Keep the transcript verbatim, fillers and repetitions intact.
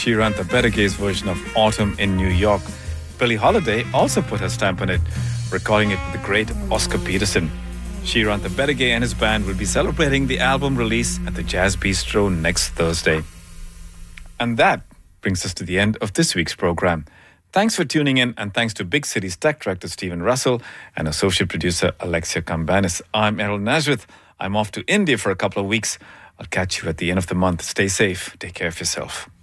Sriranta Bedegay's version of Autumn in New York. Billie Holiday also put her stamp on it, recording it with the great Oscar Peterson. Sriranta Bedegay and his band will be celebrating the album release at the Jazz Bistro next Thursday. And that brings us to the end of this week's program. Thanks for tuning in, and thanks to Big City's tech director Stephen Russell and associate producer Alexia Kambanis. I'm Errol Nazareth. I'm off to India for a couple of weeks. I'll catch you at the end of the month. Stay safe. Take care of yourself.